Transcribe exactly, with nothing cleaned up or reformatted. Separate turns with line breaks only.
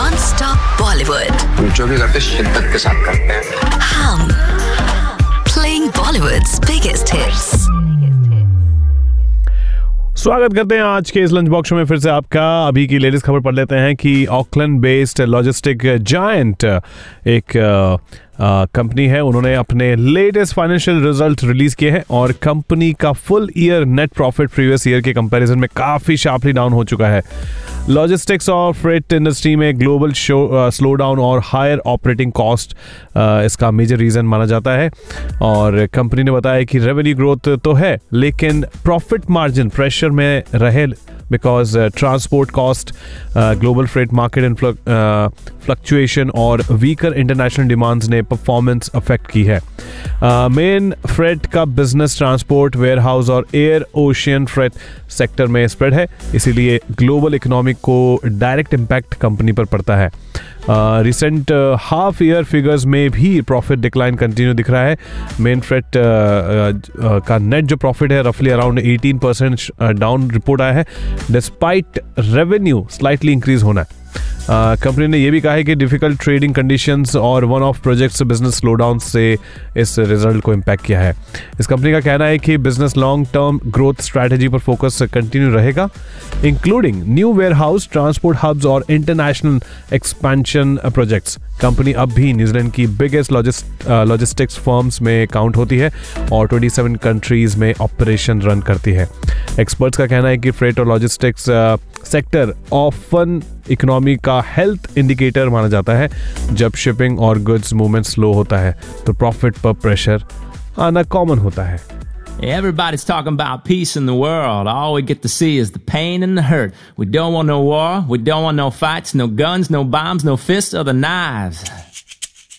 Non-stop Bollywood.
जो भी करते शिद्दत के साथ करते हैं.
Hum. Playing Bollywood's biggest hits.
स्वागत करते हैं आज के इस लंच बॉक्स में फिर से आपका. अभी की लेटेस्ट खबर पढ़ लेते हैं कि ऑकलैंड बेस्ड लॉजिस्टिक जायंट एक कंपनी है. उन्होंने अपने लेटेस्ट फाइनेंशियल रिजल्ट रिलीज किए हैं और कंपनी का full year net profit previous year के कंपैरिजन में काफ़ी शार्पली डाउन हो चुका है. लॉजिस्टिक्स और फ्रेट इंडस्ट्री में ग्लोबल स्लो डाउन और हायर ऑपरेटिंग कॉस्ट इसका मेजर रीज़न माना जाता है. और कंपनी ने बताया कि रेवेन्यू ग्रोथ तो है लेकिन प्रॉफिट मार्जिन प्रेशर में रहे because transport cost, global freight market fluctuation और वीकर इंटरनेशनल डिमांड्स ने परफॉर्मेंस अफेक्ट की है. मेन uh, फ्रेट का बिजनेस ट्रांसपोर्ट, वेयरहाउस और एयर ओशियन फ्रेट सेक्टर में स्प्रेड है, इसीलिए ग्लोबल इकोनॉमिक को डायरेक्ट इम्पैक्ट कंपनी पर पड़ता है. रिसेंट हाफ ईयर फिगर्स में भी प्रॉफिट डिक्लाइन कंटिन्यू दिख रहा है. मेन फ्रेट का नेट जो प्रॉफिट है रफली around eighteen percent down report आया है डिस्पाइट रेवेन्यू स्लाइटली इंक्रीज होना है. कंपनी uh, ने यह भी कहा है कि डिफिकल्ट ट्रेडिंग कंडीशंस और one of projects business slowdown से इस रिजल्ट को इम्पैक्ट किया है. इस कंपनी का कहना है कि business long term growth strategy पर फोकस कंटिन्यू रहेगा, including new warehouse, transport hubs और इंटरनेशनल एक्सपेंशन प्रोजेक्ट्स. कंपनी अब भी न्यूजीलैंड की बिगेस्ट लॉजिस्टिक्स फर्म्स में काउंट होती है और सत्ताईस कंट्रीज में ऑपरेशन रन करती है. एक्सपर्ट्स का कहना है कि फ्रेट और लॉजिस्टिक्स सेक्टर ऑफन इकोनॉमी का हेल्थ इंडिकेटर माना जाता है. जब शिपिंग और गुड्स मूवमेंट स्लो होता है तो प्रॉफिट पर प्रेशर आना कॉमन होता है.
Everybody's talking about peace in the world. All we get to see is the pain and the hurt. We don't want no war. We don't want no fights, no guns, no bombs, no fists or the knives.